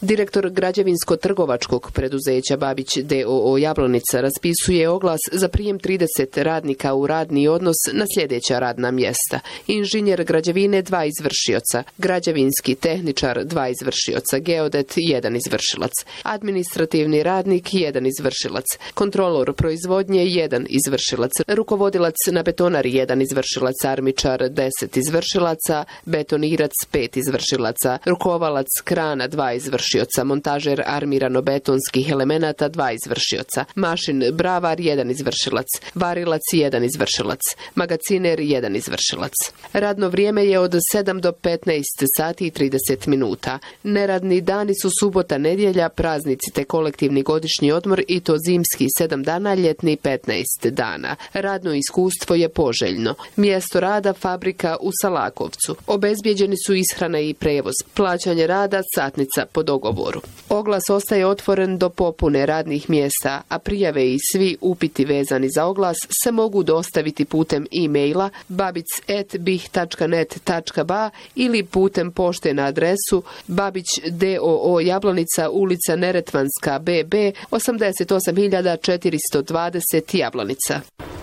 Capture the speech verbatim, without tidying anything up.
Direktor građevinsko-trgovačkog preduzeća Babić d o o Jablonica raspisuje oglas za prijem trideset radnika u radni odnos na sljedeća radna mjesta. Inženjer građevine dva izvršioca, građevinski tehničar dva izvršioca, geodet jedan izvršilac, administrativni radnik jedan izvršilac, kontrolor proizvodnje jedan izvršilac, rukovodilac na betonari jedan izvršilac, armičar deset izvršilaca, betonirac pet izvršilaca, rukovalac krana dva izvršioca, montažer armirano-betonskih elemenata dva izvršioca, mašin bravar jedan izvršilac, varilac jedan izvršilac, magaciner jedan izvršilac. Radno vrijeme je od sedam do petnaest sati i trideset minuta. Neradni dani su subota, nedjelja, praznici te kolektivni godišnji odmor i to zimski sedam dana, ljetni petnaest dana. Radno iskustvo je poželjno. Mjesto rada fabrika u Salakovcu. Obezbijeđeni su ishrana i prevoz. Plaćanje rada satnica po dogovoru. Oglas ostaje otvoren do popune radnih mjesta, a prijave i svi upiti vezani za oglas se mogu dostaviti putem e-maila babic at bih tačka net tačka ba ili putem pošte na adresu Babić d o o Jablonica, ulica Neretvanska B B, osamdeset osam hiljada četiristo dvadeset Jablonica.